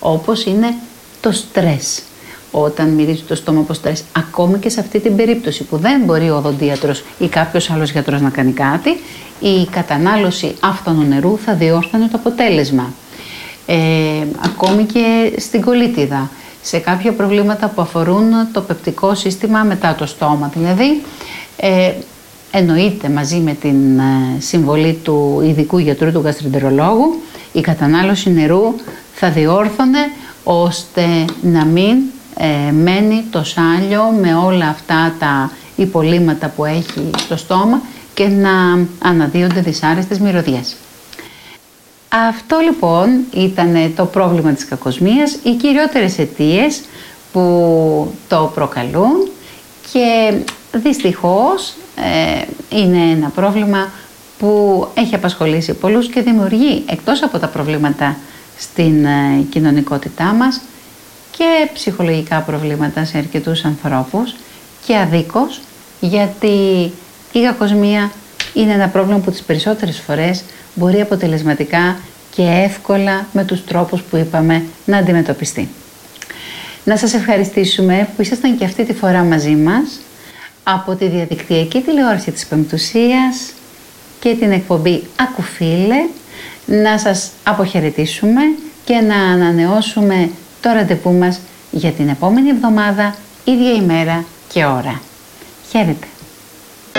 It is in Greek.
όπως είναι το στρες. Όταν μυρίζει το στόμα από στρες, ακόμη και σε αυτή την περίπτωση που δεν μπορεί ο οδοντίατρος ή κάποιος άλλος γιατρός να κάνει κάτι, η κατανάλωση άφθονου νερού θα διόρθωνε το αποτέλεσμα. Ακόμη και στην κολίτιδα, σε κάποια προβλήματα που αφορούν το πεπτικό σύστημα μετά το στόμα, δηλαδή εννοείται μαζί με την συμβολή του ειδικού γιατρού, του γαστρεντερολόγου, η κατανάλωση νερού θα διόρθωνε ώστε να μην μένει το σάλιο με όλα αυτά τα υπολείμματα που έχει στο στόμα και να αναδύονται δυσάρεστες μυρωδιές. Αυτό λοιπόν ήταν το πρόβλημα της κακοσμίας, οι κυριότερες αιτίες που το προκαλούν και δυστυχώς είναι ένα πρόβλημα που έχει απασχολήσει πολλούς και δημιουργεί, εκτός από τα προβλήματα στην κοινωνικότητά μας, και ψυχολογικά προβλήματα σε αρκετούς ανθρώπους και αδίκως, γιατί η κακοσμία είναι ένα πρόβλημα που τις περισσότερες φορές μπορεί αποτελεσματικά και εύκολα με τους τρόπους που είπαμε να αντιμετωπιστεί. Να σας ευχαριστήσουμε που ήσασταν και αυτή τη φορά μαζί μας από τη διαδικτυακή τηλεόραση της Πεμπτουσίας και την εκπομπή Ακουφίλε. Να σας αποχαιρετήσουμε και να ανανεώσουμε το ραντεβού μας για την επόμενη εβδομάδα, ίδια ημέρα και ώρα. Χαίρετε!